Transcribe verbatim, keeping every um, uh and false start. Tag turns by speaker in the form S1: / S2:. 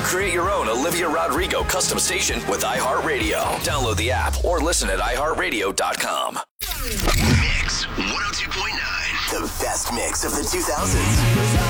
S1: Create your own Olivia Rodrigo custom station with iHeartRadio. Download the app or listen at i heart radio dot com.
S2: Mix one oh two point nine. The best mix of the two thousands.